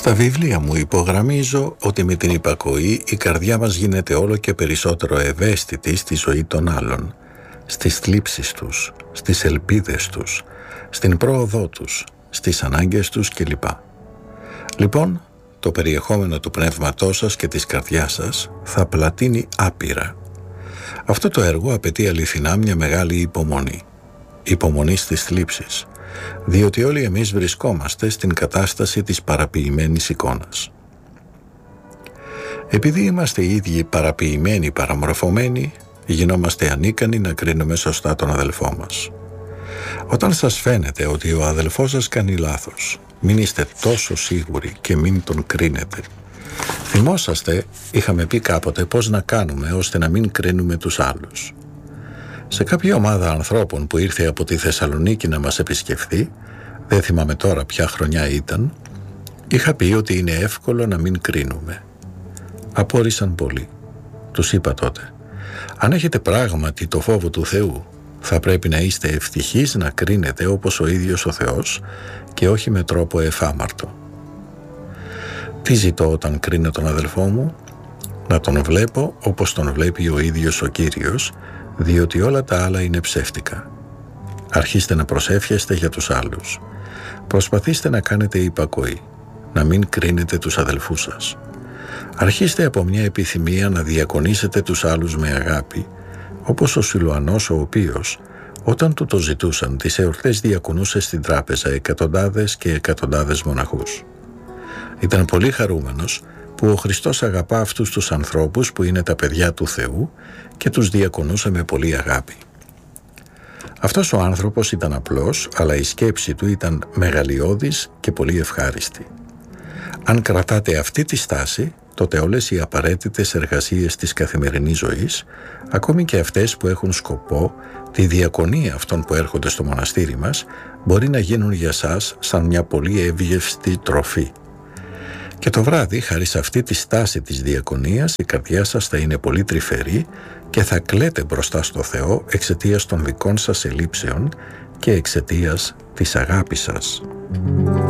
Στα βιβλία μου υπογραμμίζω ότι με την υπακοή η καρδιά μας γίνεται όλο και περισσότερο ευαίσθητη στη ζωή των άλλων, στις θλίψεις τους, στις ελπίδες τους, στην πρόοδό τους, στις ανάγκες τους κλπ. Λοιπόν, το περιεχόμενο του πνεύματός σας και της καρδιάς σας θα πλατείνει άπειρα. Αυτό το έργο απαιτεί αληθινά μια μεγάλη υπομονή. Υπομονή στις θλίψεις, διότι όλοι εμείς βρισκόμαστε στην κατάσταση της παραποιημένης εικόνας. Επειδή είμαστε οι ίδιοι παραποιημένοι, παραμορφωμένοι, γινόμαστε ανίκανοι να κρίνουμε σωστά τον αδελφό μας. Όταν σας φαίνεται ότι ο αδελφός σας κάνει λάθος, μην είστε τόσο σίγουροι και μην τον κρίνετε. Θυμόσαστε, είχαμε πει κάποτε πώς να κάνουμε ώστε να μην κρίνουμε τους άλλους. Σε κάποια ομάδα ανθρώπων που ήρθε από τη Θεσσαλονίκη να μας επισκεφθεί, δεν θυμάμαι τώρα ποια χρονιά ήταν, είχα πει ότι είναι εύκολο να μην κρίνουμε. Απόρρισαν πολύ. Τους είπα τότε, αν έχετε πράγματι το φόβο του Θεού, θα πρέπει να είστε ευτυχείς να κρίνετε όπως ο ίδιος ο Θεός και όχι με τρόπο εφάμαρτο. Τι ζητώ όταν κρίνω τον αδελφό μου? Να τον βλέπω όπως τον βλέπει ο ίδιος ο Κύριος, διότι όλα τα άλλα είναι ψεύτικα. Αρχίστε να προσεύχεστε για τους άλλους. Προσπαθήστε να κάνετε υπακοή, να μην κρίνετε τους αδελφούς σας. Αρχίστε από μια επιθυμία να διακονήσετε τους άλλους με αγάπη, όπως ο Σιλουανός, ο οποίος, όταν του το ζητούσαν, τις εορτές διακονούσε στην τράπεζα εκατοντάδες και εκατοντάδες μοναχούς. Ήταν πολύ χαρούμενος που ο Χριστός αγαπά αυτούς τους ανθρώπους που είναι τα παιδιά του Θεού και τους διακονούσε με πολύ αγάπη. Αυτός ο άνθρωπος ήταν απλός, αλλά η σκέψη του ήταν μεγαλειώδης και πολύ ευχάριστη. Αν κρατάτε αυτή τη στάση, τότε όλες οι απαραίτητες εργασίες της καθημερινής ζωής, ακόμη και αυτές που έχουν σκοπό τη διακονία αυτών που έρχονται στο μοναστήρι μας, μπορεί να γίνουν για σας σαν μια πολύ εύγευστη τροφή. Και το βράδυ, χάρη σε αυτή τη στάση της διακονίας, η καρδιά σας θα είναι πολύ τρυφερή και θα κλαίτε μπροστά στο Θεό εξαιτίας των δικών σας ελλείψεων και εξαιτίας της αγάπης σας.